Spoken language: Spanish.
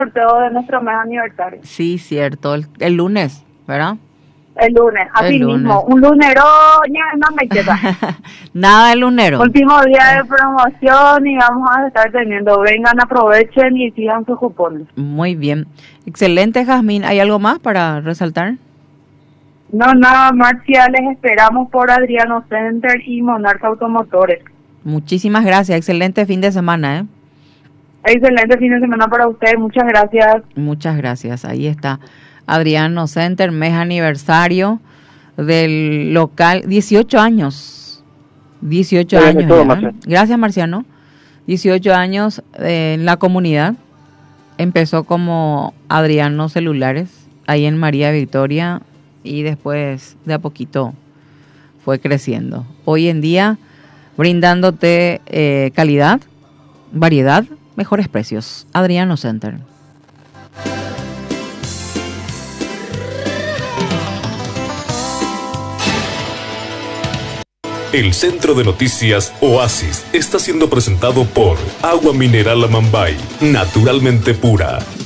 sorteo de nuestro mes aniversario. Sí, cierto, el lunes, ¿verdad? El lunes, así El lunes. mismo. Un lunero, no me queda. Nada de lunero. Último día de promoción y vamos a estar teniendo. Vengan, aprovechen y sigan sus cupones. Muy bien. Excelente, Jazmín. ¿Hay algo más para resaltar? No, nada, Marcia, les esperamos por Adriano Center y Monarca Automotores. Muchísimas gracias. Excelente fin de semana, ¿eh? Excelente fin de semana para ustedes. Muchas gracias. Muchas gracias. Ahí está Adriano Center, mes aniversario del local. 18 años. 18 años. Todo, ya, ¿eh? Gracias, Marciano. 18 años en la comunidad. Empezó como Adriano Celulares, ahí en María Victoria, y después de a poquito fue creciendo. Hoy en día, brindándote calidad, variedad, mejores precios. Adriano Center. El Centro de Noticias Oasis está siendo presentado por Agua Mineral Amambay, naturalmente pura.